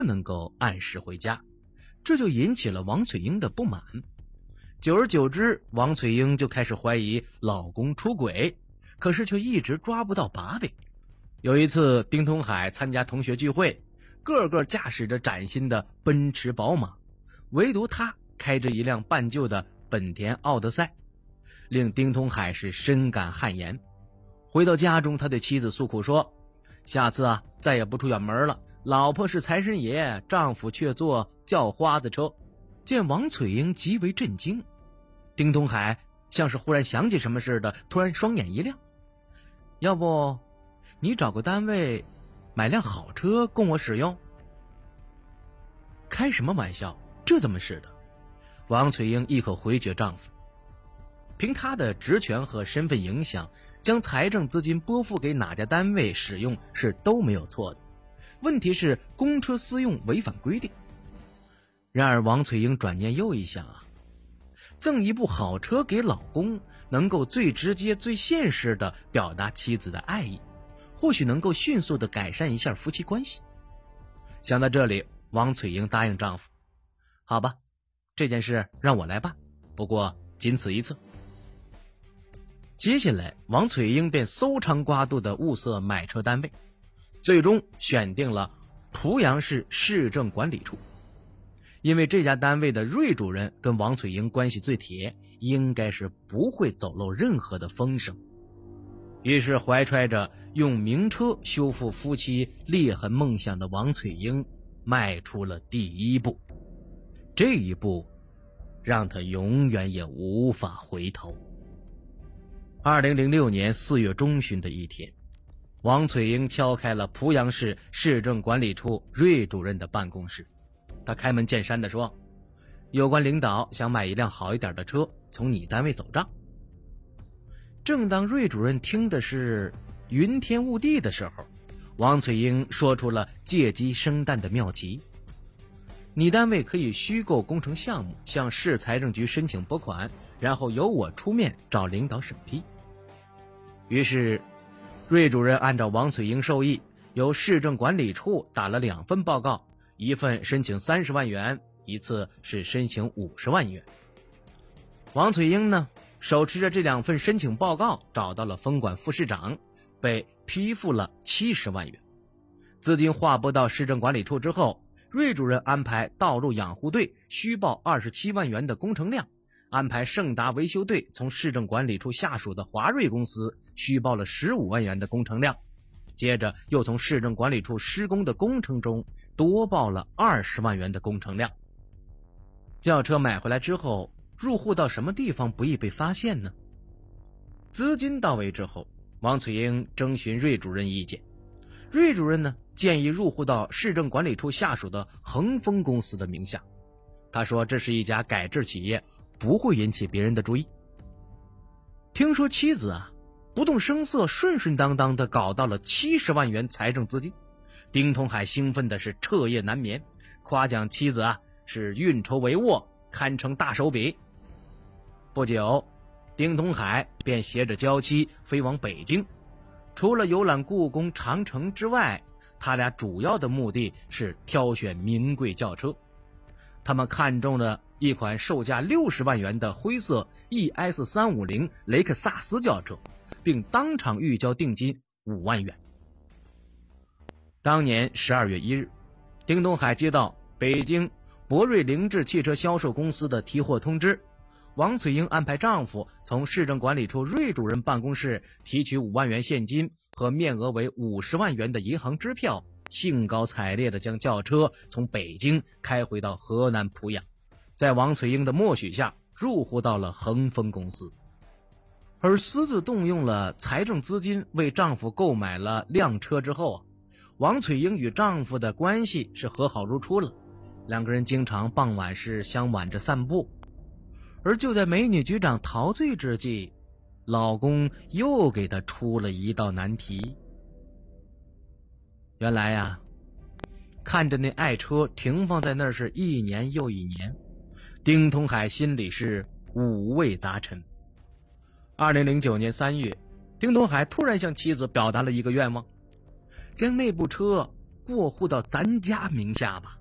能够按时回家，这就引起了王翠英的不满。久而久之，王翠英就开始怀疑老公出轨，可是却一直抓不到把柄。有一次，丁通海参加同学聚会，个个驾驶着崭新的奔驰宝马，唯独他开着一辆半旧的本田奥德赛，令丁通海是深感汗颜。回到家中，他对妻子诉苦说，下次再也不出远门了，老婆是财神爷，丈夫却坐叫花子车。见王翠英极为震惊，丁通海像是忽然想起什么似的，突然双眼一亮，要不你找个单位买辆好车供我使用？开什么玩笑，这怎么是的？王翠英一口回绝丈夫。凭她的职权和身份影响，将财政资金拨付给哪家单位使用是都没有错的，问题是公车私用违反规定。然而王翠英转念又一想赠一部好车给老公，能够最直接最现实地表达妻子的爱意，或许能够迅速地改善一下夫妻关系。想到这里，王翠英答应丈夫，好吧，这件事让我来办，不过仅此一次。接下来王翠英便搜肠刮肚地物色买车单位，最终选定了濮阳市市政管理处。因为这家单位的瑞主任跟王翠英关系最铁，应该是不会走漏任何的风声。于是怀揣着用名车修复夫妻裂痕梦想的王翠英迈出了第一步，这一步让她永远也无法回头。2006年4月中旬的一天，王翠英敲开了濮阳市市政管理处瑞主任的办公室。他开门见山地说，有关领导想买一辆好一点的车从你单位走账。正当瑞主任听的是云天雾地的时候，王翠英说出了借鸡生蛋的妙棋，你单位可以虚构工程项目，向市财政局申请拨款，然后由我出面找领导审批。于是瑞主任按照王翠英授意，由市政管理处打了2份报告，一份申请30万元，一次是申请50万元。王翠英呢，手持着这2份申请报告找到了分管副市长，被批复了70万元。资金划拨到市政管理处之后，瑞主任安排道路养护队虚报27万元的工程量，安排盛达维修队从市政管理处下属的华瑞公司虚报了15万元的工程量，接着又从市政管理处施工的工程中多报了20万元的工程量。轿车买回来之后，入户到什么地方不易被发现呢？资金到位之后，王翠英征询瑞主任意见。瑞主任呢，建议入户到市政管理处下属的恒丰公司的名下。他说这是一家改制企业，不会引起别人的注意。听说妻子不动声色，顺顺当当的搞到了70万元财政资金，丁通海兴奋的是彻夜难眠，夸奖妻子是运筹帷幄，堪称大手笔。不久，丁通海便携着娇妻飞往北京，除了游览故宫、长城之外，他俩主要的目的是挑选名贵轿车。他们看中了一款售价60万元的灰色 ES350 雷克萨斯轿车，并当场预交定金5万元。当年12月1日，丁东海接到北京博瑞凌志汽车销售公司的提货通知，王翠英安排丈夫从市政管理处瑞主任办公室提取5万元现金和面额为50万元的银行支票，兴高采烈地将轿车从北京开回到河南濮阳，在王翠英的默许下入户到了恒丰公司。而私自动用了财政资金为丈夫购买了辆车之后王翠英与丈夫的关系是和好如初了，两个人经常傍晚是相挽着散步。而就在美女局长陶醉之际，老公又给她出了一道难题。原来看着那爱车停放在那儿是一年又一年，丁通海心里是五味杂陈。2009年3月，丁通海突然向妻子表达了一个愿望，将那部车过户到咱家名下吧。